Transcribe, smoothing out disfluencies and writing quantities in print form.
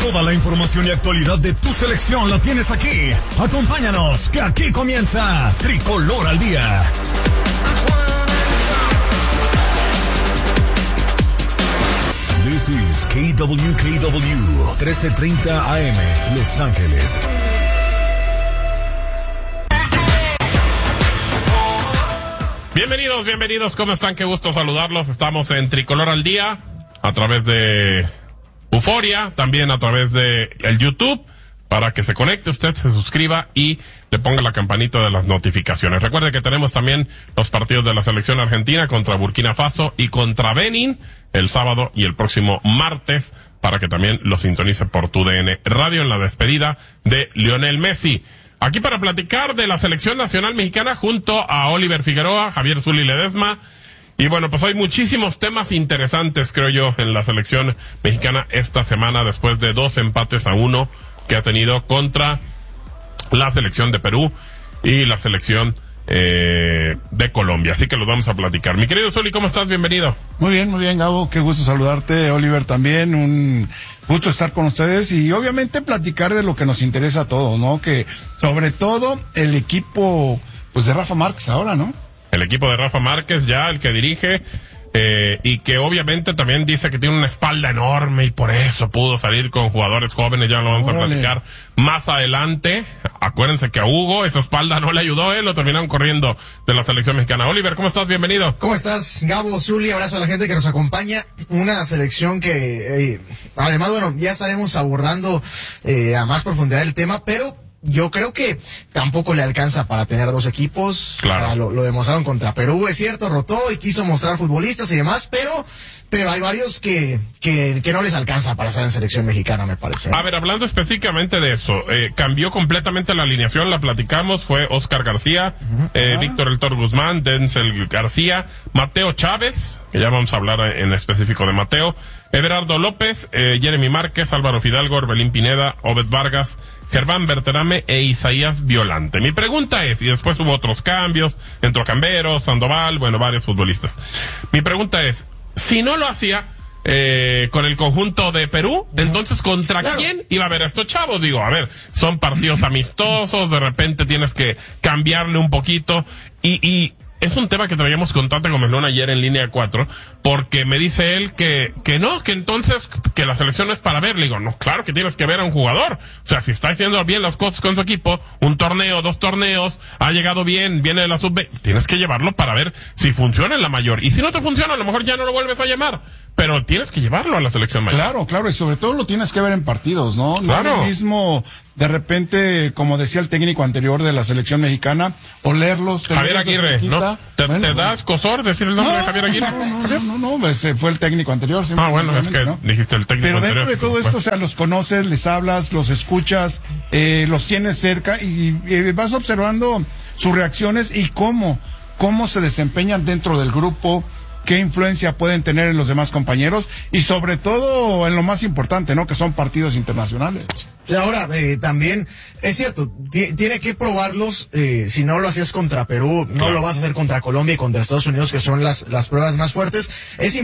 Toda la información y actualidad de tu selección la tienes aquí. Acompáñanos, que aquí comienza Tricolor al Día. This is KWKW 1330 AM, Los Ángeles. Bienvenidos, ¿cómo están? Qué gusto saludarlos. Estamos en Tricolor al Día, a través de Euforia, también a través de el YouTube, para que se conecte usted, se suscriba y le ponga la campanita de las notificaciones. Recuerde que tenemos también los partidos de la selección argentina contra Burkina Faso y contra Benin el sábado y el próximo martes, para que también lo sintonice por TUDN Radio en la despedida de Lionel Messi. Aquí para platicar de la selección nacional mexicana junto a Oliver Figueroa, Javier Zuli Ledesma. Y bueno, pues hay muchísimos temas interesantes, creo yo, en la selección mexicana esta semana, después de 2 empates a 1 que ha tenido contra la selección de Perú y la selección de Colombia. Así que los vamos a platicar. Mi querido Zuli, ¿cómo estás? Bienvenido. Muy bien, Gabo. Qué gusto saludarte. Oliver también. Un gusto estar con ustedes y obviamente platicar de lo que nos interesa a todos, ¿no? Que sobre todo el equipo, pues de Rafa Márquez ahora, ¿no? El equipo de Rafa Márquez, ya el que dirige, y que obviamente también dice que tiene una espalda enorme y por eso pudo salir con jugadores jóvenes. Ya lo vamos a platicar más adelante. Acuérdense que a Hugo esa espalda no le ayudó, lo terminaron corriendo de la selección mexicana. Oliver, ¿cómo estás? Bienvenido. ¿Cómo estás, Gabo, Zuli? Abrazo a la gente que nos acompaña. Una selección que, además, bueno, ya estaremos abordando a más profundidad el tema, pero yo creo que tampoco le alcanza para tener 2 equipos. Claro. Lo demostraron contra Perú, es cierto, rotó y quiso mostrar futbolistas y demás, pero hay varios que no les alcanza para estar en selección mexicana, me parece. A ver, hablando específicamente de eso, cambió completamente la alineación, la platicamos, fue Oscar García, Víctor El Toro Guzmán, Denzel García, Mateo Chávez, que ya vamos a hablar en específico de Mateo, Everardo López, Jeremy Márquez, Álvaro Fidalgo, Orbelín Pineda, Obed Vargas, Germán Berterame e Isaías Violante. Mi pregunta es, y después hubo otros cambios, entró Cambero, Sandoval, bueno, varios futbolistas. Mi pregunta es, si no lo hacía con el conjunto de Perú, entonces ¿contra quién iba a haber a estos chavos? Digo, a ver, son partidos amistosos, de repente tienes que cambiarle un poquito y es un tema que traíamos con Tata Gómez ayer en Línea 4, porque me dice él que no, que entonces que la selección no es para ver. Le digo, no, claro que tienes que ver a un jugador. O sea, si está haciendo bien las cosas con su equipo, un torneo, 2 torneos, ha llegado bien, viene de la sub-20, tienes que llevarlo para ver si funciona en la mayor. Y si no te funciona, a lo mejor ya no lo vuelves a llamar, pero tienes que llevarlo a la selección mayor. Claro, y sobre todo lo tienes que ver en partidos, ¿no? Claro. No es lo mismo, de repente, como decía el técnico anterior de la selección mexicana, olerlos. Javier Aguirre, ¿no? ¿Te da escozor decir el nombre de Javier Aguirre? No, ese fue el técnico anterior. Bueno, es que ¿no? Dijiste el técnico anterior. Pero dentro de todo esto, o sea, los conoces, les hablas, los escuchas, los tienes cerca y vas observando sus reacciones y cómo se desempeñan dentro del grupo, qué influencia pueden tener en los demás compañeros y sobre todo en lo más importante, ¿no? Que son partidos internacionales. Y ahora, también, es cierto, tiene que probarlos, si no lo hacías contra Perú, no lo vas a hacer contra Colombia y contra Estados Unidos, que son las pruebas más fuertes. Es